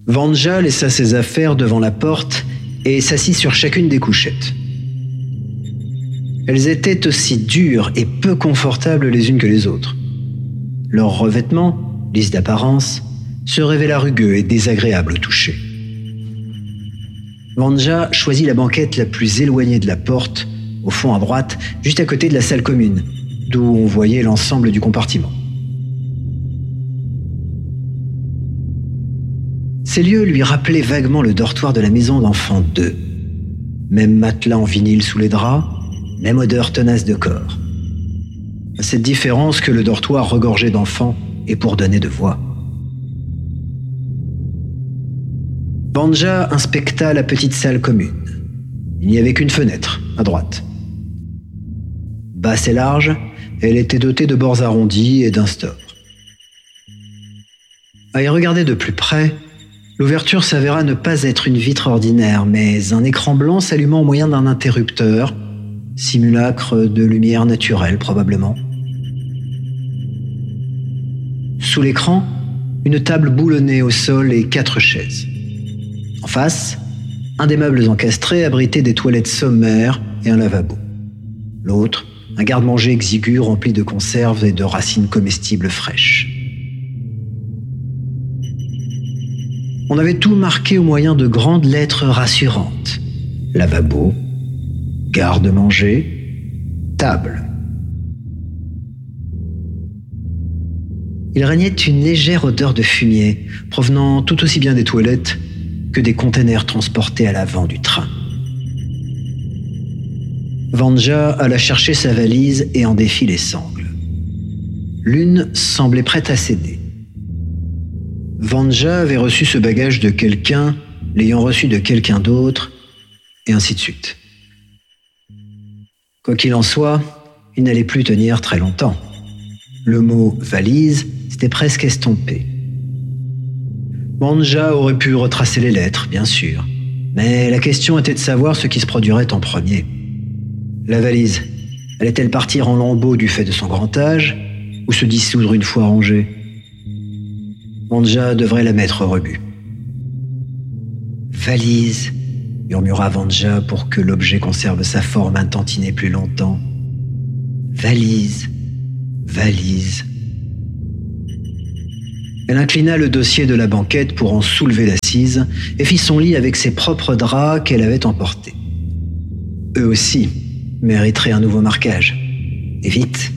Vanja laissa ses affaires devant la porte et s'assit sur chacune des couchettes. Elles étaient aussi dures et peu confortables les unes que les autres. Leur revêtement, lisse d'apparence, se révéla rugueux et désagréable au toucher. Vanja choisit la banquette la plus éloignée de la porte, au fond à droite, juste à côté de la salle commune, d'où on voyait l'ensemble du compartiment. Ces lieux lui rappelaient vaguement le dortoir de la maison d'enfant 2. Même matelas en vinyle sous les draps, même odeur tenace de corps. À cette différence que le dortoir regorgeait d'enfants et pour donner de voix. Vanja inspecta la petite salle commune. Il n'y avait qu'une fenêtre, à droite. Basse et large, elle était dotée de bords arrondis et d'un store. À y regarder de plus près, l'ouverture s'avéra ne pas être une vitre ordinaire, mais un écran blanc s'allumant au moyen d'un interrupteur, simulacre de lumière naturelle probablement. Sous l'écran, une table boulonnée au sol et 4 chaises. En face, un des meubles encastrés abritait des toilettes sommaires et un lavabo. L'autre, un garde-manger exigu rempli de conserves et de racines comestibles fraîches. On avait tout marqué au moyen de grandes lettres rassurantes. Lavabo, garde-manger, table. Il régnait une légère odeur de fumier, provenant tout aussi bien des toilettes que des containers transportés à l'avant du train. Vanja alla chercher sa valise et en défit les sangles. L'une semblait prête à céder. Vanja avait reçu ce bagage de quelqu'un, l'ayant reçu de quelqu'un d'autre, et ainsi de suite. Quoi qu'il en soit, il n'allait plus tenir très longtemps. Le mot « valise » s'était presque estompé. Vanja aurait pu retracer les lettres, bien sûr, mais la question était de savoir ce qui se produirait en premier. La valise, allait-elle partir en lambeaux du fait de son grand âge, ou se dissoudre une fois rangée ? Vanja devrait la mettre au rebut. « Valise », murmura Vanja pour que l'objet conserve sa forme un tantinet plus longtemps. « Valise, valise ». Elle inclina le dossier de la banquette pour en soulever l'assise et fit son lit avec ses propres draps qu'elle avait emportés. Eux aussi mériteraient un nouveau marquage. Et vite.